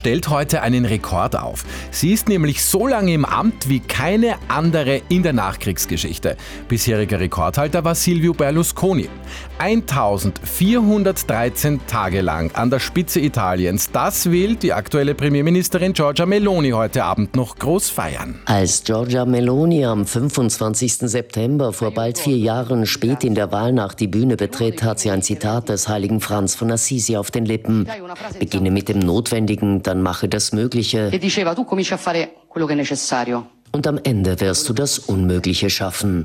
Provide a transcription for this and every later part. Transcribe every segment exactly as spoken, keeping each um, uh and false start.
stellt heute einen Rekord auf. Sie ist nämlich so lange im Amt wie keine andere in der Nachkriegsgeschichte. Bisheriger Rekordhalter war Silvio Berlusconi. eintausendvierhundertdreizehn Tage lang an der Spitze Italiens. Das will die aktuelle Premierministerin Giorgia Meloni heute Abend noch groß feiern. Als Giorgia Meloni am fünfundzwanzigsten September vor bald vier Jahren spät in der Wahlnacht die Bühne betritt, hat sie ein Zitat des heiligen Franz von Assisi auf den Lippen. Beginne mit dem Notwendigen, dann mache das Mögliche. Und am Ende wirst du das Unmögliche schaffen.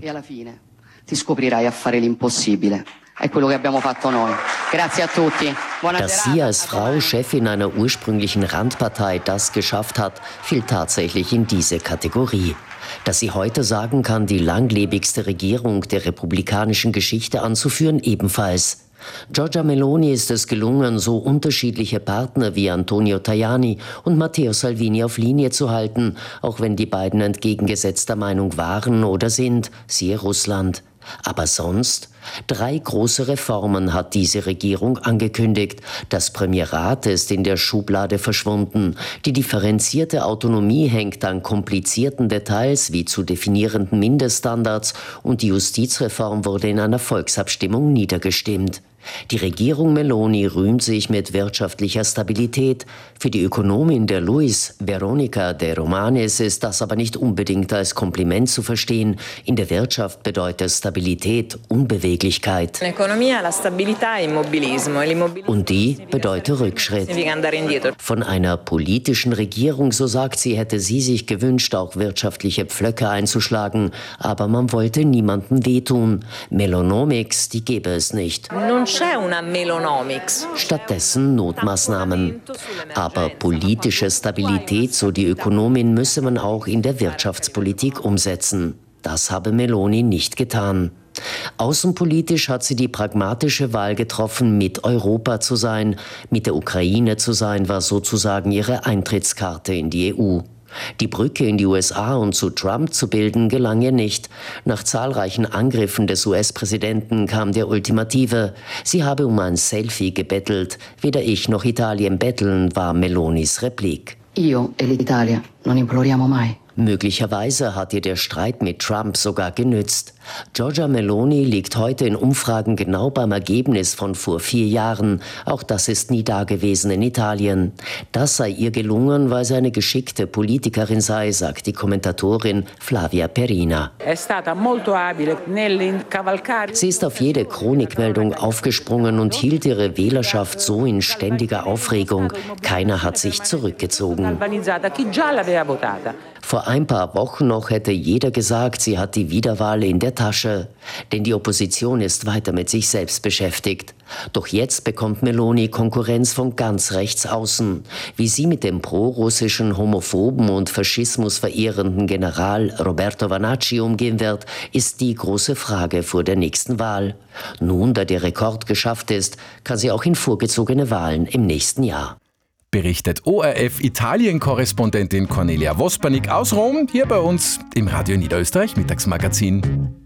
Dass sie als Frau Chefin einer ursprünglichen Randpartei das geschafft hat, fiel tatsächlich in diese Kategorie. Dass sie heute sagen kann, die langlebigste Regierung der republikanischen Geschichte anzuführen, ebenfalls. Giorgia Meloni ist es gelungen, so unterschiedliche Partner wie Antonio Tajani und Matteo Salvini auf Linie zu halten, auch wenn die beiden entgegengesetzter Meinung waren oder sind, siehe Russland. Aber sonst? Drei große Reformen hat diese Regierung angekündigt. Das Premierat ist in der Schublade verschwunden. Die differenzierte Autonomie hängt an komplizierten Details wie zu definierenden Mindeststandards und die Justizreform wurde in einer Volksabstimmung niedergestimmt. Die Regierung Meloni rühmt sich mit wirtschaftlicher Stabilität. Für die Ökonomin der Luis, Veronica de Romanes, ist das aber nicht unbedingt als Kompliment zu verstehen. In der Wirtschaft bedeutet Stabilität Unbeweglichkeit. Und die bedeutet Rückschritt. Von einer politischen Regierung, so sagt sie, hätte sie sich gewünscht, auch wirtschaftliche Pflöcke einzuschlagen. Aber man wollte niemandem wehtun. Melonomics, die gäbe es nicht. Stattdessen Notmaßnahmen. Aber politische Stabilität, so die Ökonomin, müsse man auch in der Wirtschaftspolitik umsetzen. Das habe Meloni nicht getan. Außenpolitisch hat sie die pragmatische Wahl getroffen, mit Europa zu sein. Mit der Ukraine zu sein, war sozusagen ihre Eintrittskarte in die E U. Die Brücke in die U S A und zu Trump zu bilden, gelang ihr nicht. Nach zahlreichen Angriffen des U S-Präsidenten kam der Ultimative. Sie habe um ein Selfie gebettelt. Weder ich noch Italien betteln, war Melonis Replik. Io e l'Italia non imploriamo mai. Möglicherweise hat ihr der Streit mit Trump sogar genützt. Giorgia Meloni liegt heute in Umfragen genau beim Ergebnis von vor vier Jahren. Auch das ist nie dagewesen in Italien. Das sei ihr gelungen, weil sie eine geschickte Politikerin sei, sagt die Kommentatorin Flavia Perina. Sie ist auf jede Chronikmeldung aufgesprungen und hielt ihre Wählerschaft so in ständiger Aufregung. Keiner hat sich zurückgezogen. Vor ein paar Wochen noch hätte jeder gesagt, sie hat die Wiederwahl in der Tasche. Denn die Opposition ist weiter mit sich selbst beschäftigt. Doch jetzt bekommt Meloni Konkurrenz von ganz rechts außen. Wie sie mit dem pro-russischen, homophoben und Faschismus verehrenden General Roberto Vanacci umgehen wird, ist die große Frage vor der nächsten Wahl. Nun, da der Rekord geschafft ist, kann sie auch in vorgezogene Wahlen im nächsten Jahr. Berichtet O R F-Italien-Korrespondentin Cornelia Vospanik aus Rom, hier bei uns im Radio Niederösterreich Mittagsmagazin.